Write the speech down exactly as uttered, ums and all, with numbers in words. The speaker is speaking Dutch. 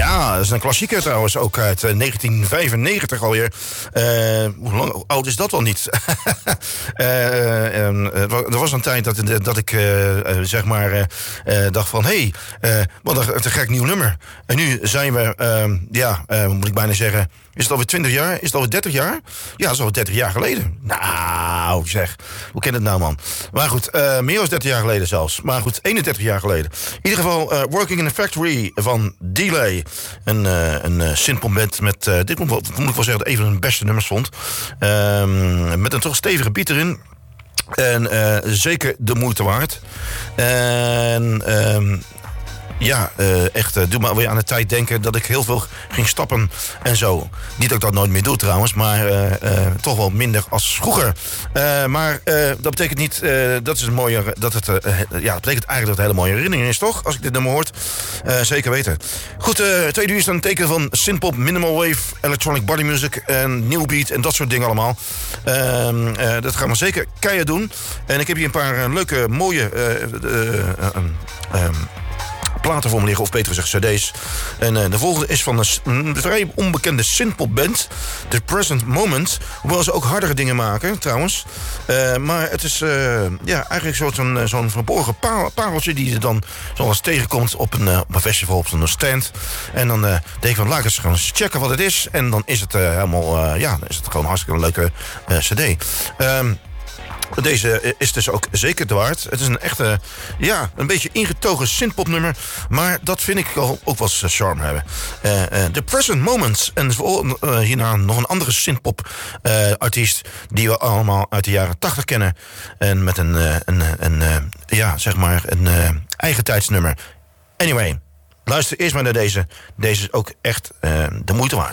Ja, dat is een klassieker trouwens, ook uit uh, negentien vijfennegentig alweer. Uh, hoe lang hoe oud is dat wel niet? uh, um, er was een tijd dat, dat ik uh, uh, zeg maar uh, uh, dacht van... hé, hey, uh, wat een, een gek nieuw nummer. En nu zijn we, uh, ja, uh, moet ik bijna zeggen... Is het alweer twintig jaar? Is het alweer dertig jaar? Ja, dat is alweer dertig jaar geleden. Nou, zeg. Hoe ken het nou, man? Maar goed, uh, meer dan dertig jaar geleden zelfs. Maar goed, eenendertig jaar geleden. In ieder geval, uh, Working in a Factory van Delay. Een, uh, een uh, synthpopband met, uh, dit moet, wel, moet ik wel zeggen, een van hun beste nummers vond. Uh, met een toch stevige beat erin. En uh, zeker de moeite waard. En... Uh, Ja, uh, echt, uh, doe maar weer aan de tijd denken dat ik heel veel ging stappen en zo. Niet dat ik dat nooit meer doe trouwens, maar uh, uh, toch wel minder als vroeger. Uh, maar uh, dat betekent niet, uh, dat is een mooie, dat het, uh, ja, dat betekent eigenlijk dat het een hele mooie herinnering is, toch? Als ik dit nummer hoort, uh, zeker weten. Goed, uh, tweede uur is dan een teken van synthpop, minimal wave, electronic body music en new beat en dat soort dingen allemaal. Uh, uh, dat gaan we zeker keihard doen. En ik heb hier een paar uh, leuke, mooie... Uh, uh, uh, uh, um, platen voor me liggen, of beter gezegd cd's. En uh, de volgende is van een, een vrij onbekende synthpopband, The Present Moment. Hoewel ze ook hardere dingen maken, trouwens. Uh, maar het is uh, ja, eigenlijk zo'n zo zo'n verborgen pareltje die je dan zoals tegenkomt op een, uh, op een festival, op zo'n stand. En dan uh, denk ik van, laat ik eens gaan checken wat het is. En dan is het uh, helemaal, uh, ja, dan is het gewoon hartstikke een leuke uh, cd. Um, Deze is dus ook zeker te waard. Het is een echte, ja, een beetje ingetogen synthpopnummer. Maar dat vind ik ook wel eens charme hebben. Uh, uh, The Present Moment. En uh, hierna nog een andere synthpop uh, artiest die we allemaal uit de jaren tachtig kennen. En met een, uh, een, een uh, ja, zeg maar, een uh, eigen tijdsnummer. Anyway, luister eerst maar naar deze. Deze is ook echt uh, de moeite waard.